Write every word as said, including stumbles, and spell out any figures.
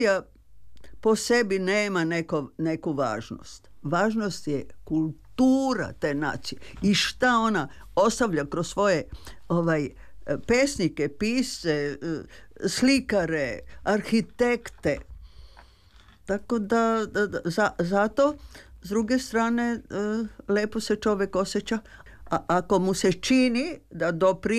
Ja po sebi nema neko, neku važnost. Važnost je kultura te nacije i šta ona ostavlja kroz svoje ovaj, pesnike, pisce, slikare, arhitekte. Tako da, da, da za, zato s druge strane lepo se čovjek osjeća, a ako mu se čini da doprinosi